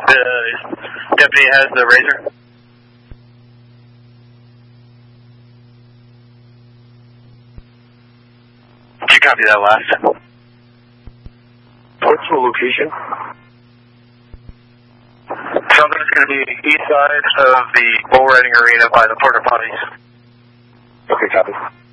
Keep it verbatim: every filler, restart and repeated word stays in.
The deputy has the razor. Did you copy that last? What's the location? Something's going to be east side of the bull riding arena by the porta potties. Okay, copy.